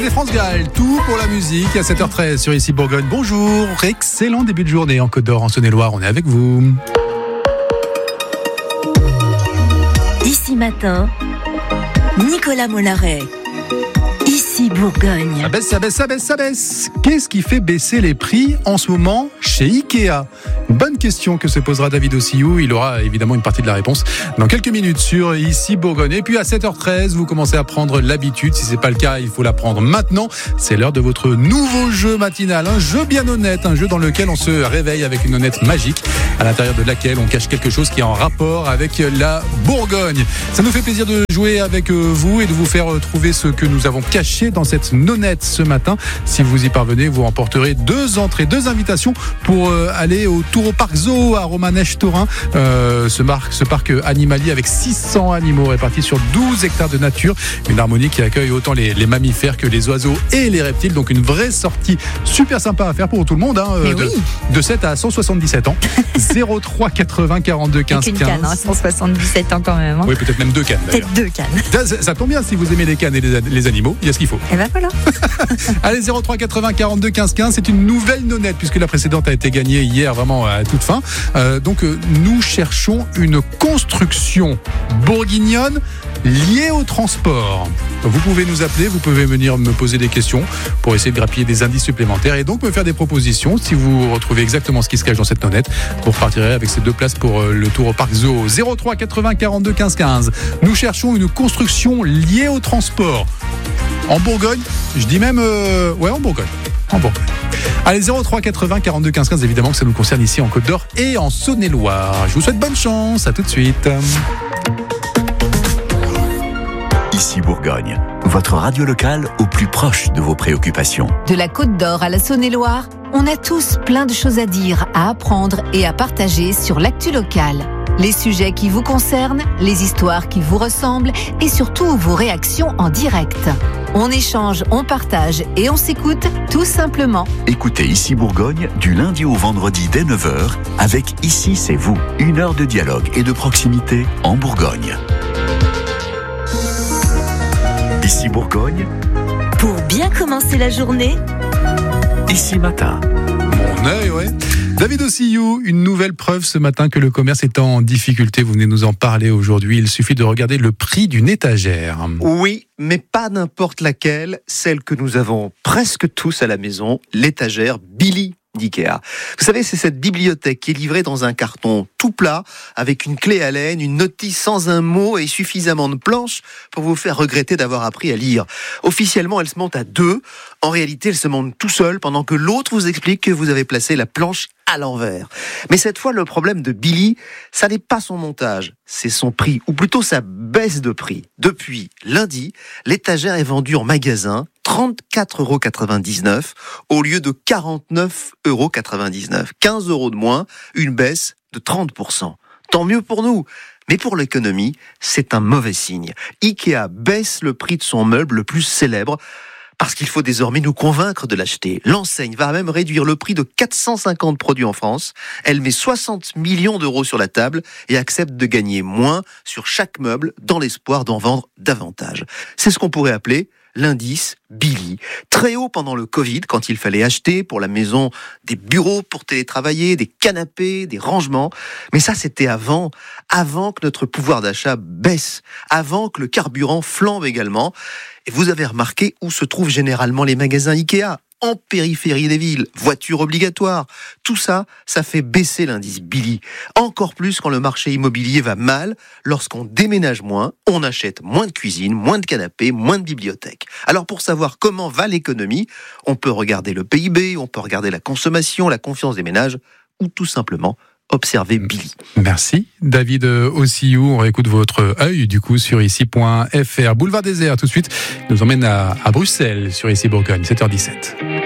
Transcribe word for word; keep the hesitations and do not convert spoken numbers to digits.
Les France Gall, tout pour la musique à sept heures treize sur Ici Bourgogne. Bonjour, excellent début de journée en Côte d'Or, en Saône-et-Loire, on est avec vous. Ici matin, Nicolas Mollaret. Ici Bourgogne. Ça baisse, ça baisse, ça baisse, ça baisse. Qu'est-ce qui fait baisser les prix en ce moment chez Ikea ? Bonne question que se posera David Ossillou. Il aura évidemment une partie de la réponse dans quelques minutes sur Ici Bourgogne. Et puis à sept heures treize, vous commencez à prendre l'habitude. Si c'est pas le cas, il faut la prendre maintenant. C'est l'heure de votre nouveau jeu matinal. Un jeu bien honnête, un jeu dans lequel on se réveille avec une honnête magique, à l'intérieur de laquelle on cache quelque chose qui est en rapport avec la Bourgogne. Ça nous fait plaisir de jouer avec vous et de vous faire trouver ce que nous avons caché dans cette nonnette ce matin. Si vous y parvenez, vous remporterez deux entrées, deux invitations pour aller au Tour au Parc Zoo à Romanèche-Thorins, euh, ce, marque, ce parc animalier avec six cents animaux répartis sur douze hectares de nature. Une harmonie qui accueille autant les, les mammifères que les oiseaux et les reptiles. Donc une vraie sortie super sympa à faire pour tout le monde, hein, Mais de, oui. de sept à cent soixante-dix-sept ans. zéro trois quatre-vingts quarante-deux quinze Avec une quinze. canne, hein, cent soixante-dix-sept ans quand même. Hein. Oui, peut-être même deux cannes d'ailleurs. Peut-être deux cannes. Ça, ça tombe bien, si vous aimez les cannes et les, les animaux, il y a ce qu'il faut. Et ben voilà. Allez, zéro trois quatre-vingts quarante-deux quinze quinze, c'est une nouvelle nonnette puisque la précédente a été gagnée hier vraiment à toute fin. Euh, donc euh, nous cherchons une construction bourguignonne liée au transport. Vous pouvez nous appeler, vous pouvez venir me poser des questions pour essayer de grappiller des indices supplémentaires et donc me faire des propositions. Si vous retrouvez exactement ce qui se cache dans cette nonnette, vous repartirez avec ces deux places pour euh, le Tour au Parc Zoo. zéro trois quatre-vingts quarante-deux quinze quinze. Nous cherchons une construction liée au transport. En Bourgogne, je dis même... Euh, ouais, en Bourgogne. En Bourgogne. Allez, zéro trois quatre-vingts quarante-deux quinze quinze, évidemment que ça nous concerne ici en Côte d'Or et en Saône-et-Loire. Je vous souhaite bonne chance, à tout de suite. Ici Bourgogne, votre radio locale au plus proche de vos préoccupations. De la Côte d'Or à la Saône-et-Loire, on a tous plein de choses à dire, à apprendre et à partager sur l'actu locale. Les sujets qui vous concernent, les histoires qui vous ressemblent et surtout vos réactions en direct. On échange, on partage et on s'écoute tout simplement. Écoutez Ici Bourgogne du lundi au vendredi dès neuf heures avec Ici c'est vous. Une heure de dialogue et de proximité en Bourgogne. Ici Bourgogne, Pour bien commencer la journée, Ici matin. Mon œil, ouais. David Ossillou, une nouvelle preuve ce matin que le commerce est en difficulté. Vous venez nous en parler aujourd'hui. Il suffit de regarder le prix d'une étagère. Oui, mais pas n'importe laquelle, celle que nous avons presque tous à la maison, l'étagère Billy d'Ikea. Vous savez, c'est cette bibliothèque qui est livrée dans un carton tout plat, avec une clé à laine, une notice sans un mot et suffisamment de planches pour vous faire regretter d'avoir appris à lire. Officiellement, elle se monte à deux. En réalité, elle se monte tout seul pendant que l'autre vous explique que vous avez placé la planche à l'envers. Mais cette fois, le problème de Billy, ça n'est pas son montage, c'est son prix, ou plutôt sa baisse de prix. Depuis lundi, l'étagère est vendue en magasin trente-quatre euros quatre-vingt-dix-neuf au lieu de quarante-neuf euros quatre-vingt-dix-neuf. quinze euros de moins, une baisse de trente pour cent. Tant mieux pour nous. Mais pour l'économie, c'est un mauvais signe. Ikea baisse le prix de son meuble le plus célèbre parce qu'il faut désormais nous convaincre de l'acheter. L'enseigne va même réduire le prix de quatre cent cinquante produits en France. Elle met soixante millions d'euros sur la table et accepte de gagner moins sur chaque meuble dans l'espoir d'en vendre davantage. C'est ce qu'on pourrait appeler l'indice Billy. Très haut pendant le Covid, quand il fallait acheter pour la maison des bureaux pour télétravailler, des canapés, des rangements. Mais ça, c'était avant, avant que notre pouvoir d'achat baisse, avant que le carburant flambe également. Et vous avez remarqué où se trouvent généralement les magasins Ikea ? En périphérie des villes, voitures obligatoires. Tout ça, ça fait baisser l'indice Billy. Encore plus quand le marché immobilier va mal, lorsqu'on déménage moins, on achète moins de cuisine, moins de canapés, moins de bibliothèques. Alors pour savoir comment va l'économie, on peut regarder le P I B, on peut regarder la consommation, la confiance des ménages, ou tout simplement observer Billy. Merci David Ossillou. On réécoute votre œil du coup sur ici point f r. Boulevard Désert tout de suite nous emmène à, à Bruxelles sur Ici Bourgogne, sept heures dix-sept.